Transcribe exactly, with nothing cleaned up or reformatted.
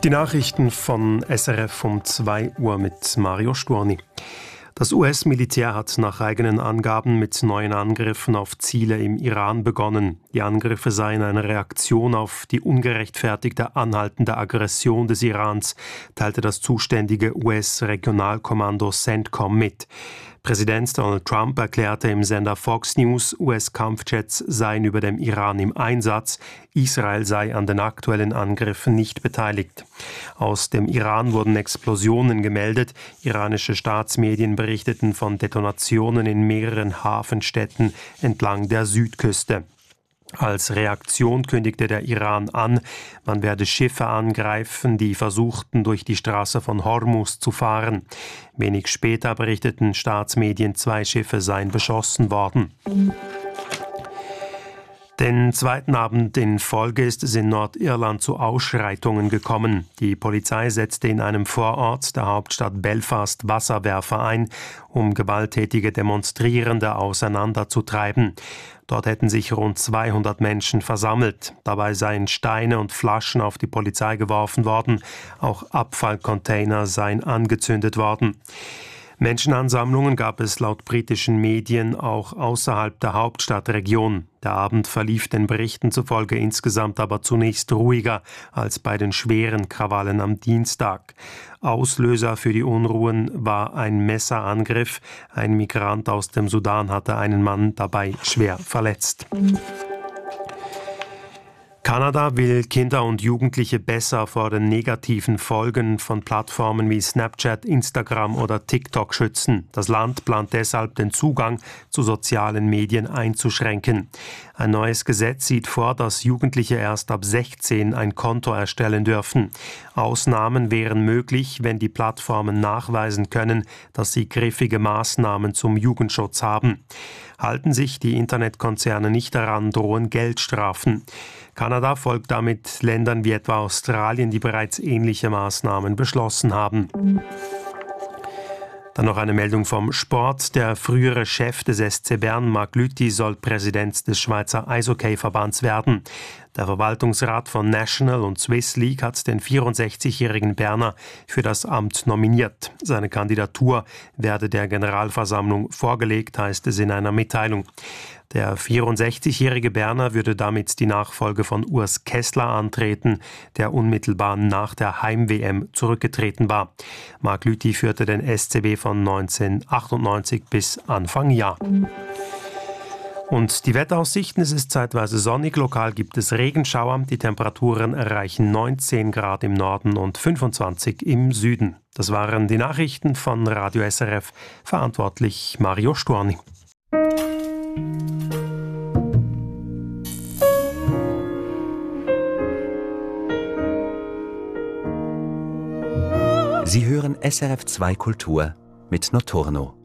Die Nachrichten von S R F um zwei Uhr mit Mario Storni. Das U S-Militär hat nach eigenen Angaben mit neuen Angriffen auf Ziele im Iran begonnen. Die Angriffe seien eine Reaktion auf die ungerechtfertigte anhaltende Aggression des Irans, teilte das zuständige U S-Regionalkommando CENTCOM mit. Präsident Donald Trump erklärte im Sender Fox News, U S-Kampfjets seien über dem Iran im Einsatz, Israel sei an den aktuellen Angriffen nicht beteiligt. Aus dem Iran wurden Explosionen gemeldet, iranische Staatsmedien berichteten von Detonationen in mehreren Hafenstädten entlang der Südküste. Als Reaktion kündigte der Iran an, man werde Schiffe angreifen, die versuchten, durch die Straße von Hormuz zu fahren. Wenig später berichteten Staatsmedien, zwei Schiffe seien beschossen worden. Den zweiten Abend in Folge ist es in Nordirland zu Ausschreitungen gekommen. Die Polizei setzte in einem Vorort der Hauptstadt Belfast Wasserwerfer ein, um gewalttätige Demonstrierende auseinanderzutreiben. Dort hätten sich rund zweihundert Menschen versammelt. Dabei seien Steine und Flaschen auf die Polizei geworfen worden. Auch Abfallcontainer seien angezündet worden. Menschenansammlungen gab es laut britischen Medien auch außerhalb der Hauptstadtregion. Der Abend verlief den Berichten zufolge insgesamt aber zunächst ruhiger als bei den schweren Krawallen am Dienstag. Auslöser für die Unruhen war ein Messerangriff. Ein Migrant aus dem Sudan hatte einen Mann dabei schwer verletzt. Kanada will Kinder und Jugendliche besser vor den negativen Folgen von Plattformen wie Snapchat, Instagram oder TikTok schützen. Das Land plant deshalb, den Zugang zu sozialen Medien einzuschränken. Ein neues Gesetz sieht vor, dass Jugendliche erst ab sechzehn ein Konto erstellen dürfen. Ausnahmen wären möglich, wenn die Plattformen nachweisen können, dass sie griffige Maßnahmen zum Jugendschutz haben. Halten sich die Internetkonzerne nicht daran, drohen Geldstrafen. Kanada folgt damit Ländern wie etwa Australien, die bereits ähnliche Maßnahmen beschlossen haben. Dann noch eine Meldung vom Sport. Der frühere Chef des S C Bern, Marc Lüthi, soll Präsident des Schweizer Eishockey-Verbands werden. Der Verwaltungsrat von National und Swiss League hat den vierundsechzigjährigen Berner für das Amt nominiert. Seine Kandidatur werde der Generalversammlung vorgelegt, heißt es in einer Mitteilung. Der vierundsechzigjährige Berner würde damit die Nachfolge von Urs Kessler antreten, der unmittelbar nach der Heim-W M zurückgetreten war. Marc Lüthi führte den S C B von neunzehnhundertachtundneunzig bis Anfang Jahr. Und die Wetteraussichten: Es ist zeitweise sonnig, lokal gibt es Regenschauer. Die Temperaturen erreichen neunzehn Grad im Norden und fünfundzwanzig im Süden. Das waren die Nachrichten von Radio S R F, verantwortlich Mario Storni. Sie hören S R F zwei Kultur mit Notorno.